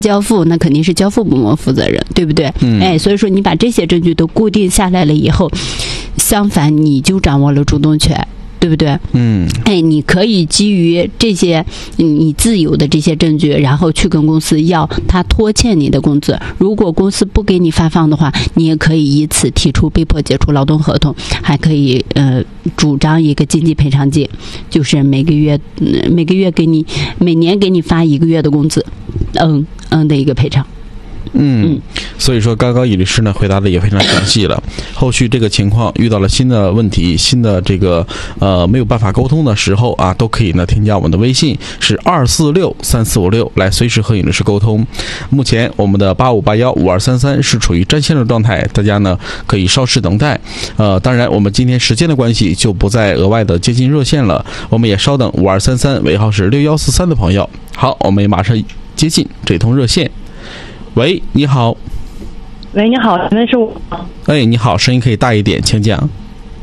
交付，那肯定是交付部门负责人，对不对？所以说你把这些证据都固定下来了以后，相反你就掌握了主动权，对不对？你可以基于这些你自有的这些证据，然后去跟公司要他拖欠你的工资。如果公司不给你发放的话，你也可以以此提出被迫解除劳动合同，还可以主张一个经济赔偿金，就是每个月给你每年给你发1个月的工资，的一个赔偿。 所以说刚刚尹律师呢回答的也非常详细了。后续这个情况遇到了新的问题，新的这个没有办法沟通的时候啊，都可以呢添加我们的微信是2463456来随时和尹律师沟通。目前我们的85815233是处于占线的状态，大家呢可以稍事等待。当然我们今天时间的关系就不再额外的接近热线了，我们也稍等5233尾号是6143的朋友。好，我们也马上接近这通热线。喂，你好。 喂，你好，那是我。 你好，声音可以大一点，请讲。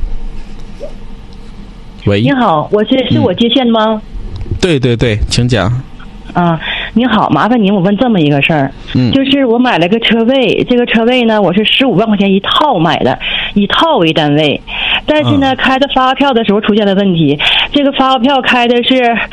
喂， 你好，是我接线吗？ 对，请讲。 你好，麻烦您，我问这么一个事儿，就是我买了个车位，这个车位呢，我是15万块钱一套买的，以套为单位，但是呢，开的发票的时候出现了问题，这个发票开的是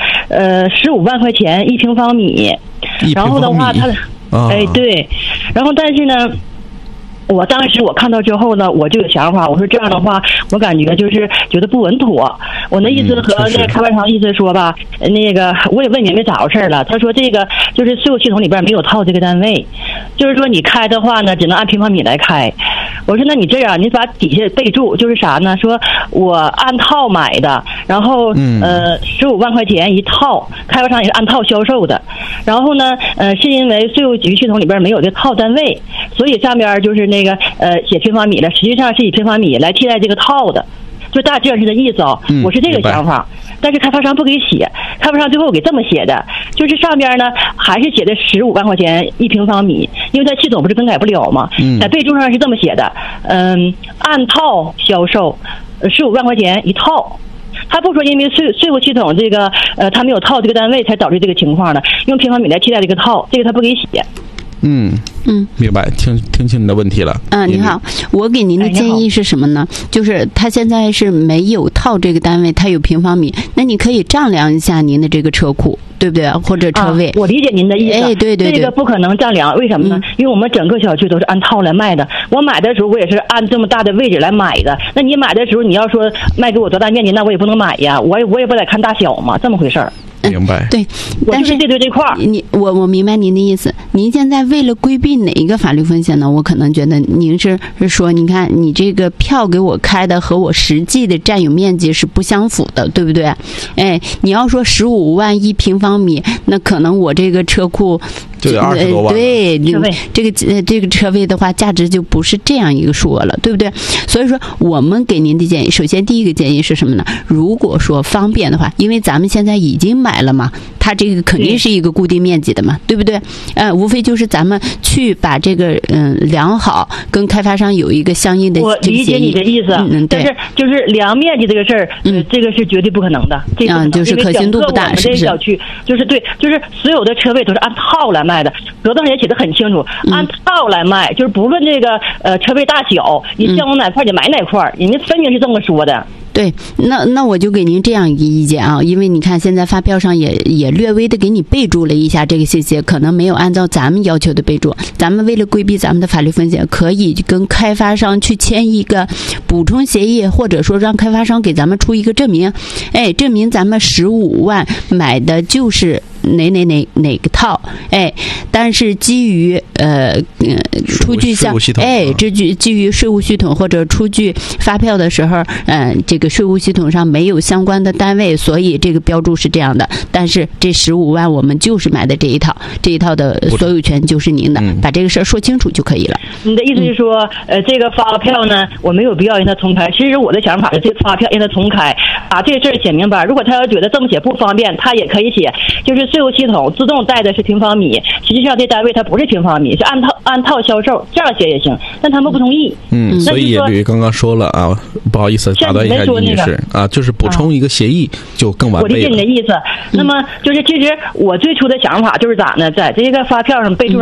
15万块钱1平方米，然后的话，对，然后但是呢。当时我看到之后呢，我就有想法，我说这样的话，我感觉就是觉得不稳妥。我那意思和那个开发商意思说吧，那个我也问明白咋回事了。他说这个就是税务系统里边没有套这个单位，就是说你开的话呢，只能按平方米来开。我说那你这样，你把底下备注就是啥呢？说我按套买的，然后15万块钱一套，开发商也是按套销售的。然后呢，是因为税务局系统里边没有这套单位，所以上边就是那个写平方米了，实际上是以平方米来替代这个套的，就大致是这意思我是这个想法，但是开发商不给写，开发商最后给这么写的，就是上边呢还是写的15万块钱1平方米，因为它系统不是更改不了嘛，在备注上是这么写的，按套销售，15万块钱一套。他不说因为税务系统这个他没有套这个单位才导致这个情况的，用平方米来替代这个套，这个他不给写。 明白，听清你的问题了。 你好，我给您的建议是什么呢？就是他现在是没有套这个单位，他有平方米，那你可以丈量一下您的这个车库，对不对？或者车位。 我理解您的意思。 对， 这个不可能丈量，为什么呢？因为我们整个小区都是按套来卖的。我买的时候我也是按这么大的位置来买的。那你买的时候你要说卖给我多大面积，那我也不能买呀，我也不得看大小嘛，这么回事儿。 明白。 对，但是对这块儿， 我明白您的意思。您现在为了规避哪一个法律风险呢？我可能觉得您是说，你看你这个票给我开的和我实际的占有面积是不相符的，对不对？你要说15万1平方米，那可能我这个车库就有20多万。 对，这个车位的话，价值就不是这样一个数额了，对不对？所以说，我们给您的建议，首先第一个建议是什么呢？如果说方便的话，因为咱们现在已经买了嘛，它这个肯定是一个固定面积的嘛，对不对？无非就是咱们去把这个量好，跟开发商有一个相应的我理解你的意思，但是就是量面积这个事儿，这个是绝对不可能的，这个就是可行度不大，是不是？ 小区就是就是所有的车位都是按套来卖的，合同上也写得很清楚，按套来卖，就是不论这个车位大小，你向往哪块就买哪块，人家分明是这么说的。 对，那我就给您这样一个意见啊，因为你看现在发票上也略微的给你备注了一下这个信息，可能没有按照咱们要求的备注。咱们为了规避咱们的法律风险，可以跟开发商去签一个补充协议，或者说让开发商给咱们出一个证明，证明咱们15万买的就是哪个套，但是基于出具像基于税务系统或者出具发票的时候，这个税务系统上没有相关的单位，所以这个标注是这样的。但是这15万我们就是买的这一套的所有权就是您的，把这个事儿说清楚就可以了。 你的意思是说，这个发票呢，我没有必要让他重开。其实我的想法是，这个发票让他重开，把这事儿写明白。如果他要觉得这么写不方便，他也可以写，就是税务系统自动带的是平方米，实际上这单位它不是平方米，是按套销售，这样写也行，但他们不同意。 所以也刚刚说了啊，不好意思打断一下李女士啊，就是补充一个协议就更完备了。 我理解你的意思。那么就是其实我最初的想法就是咋呢，在这个发票上备注上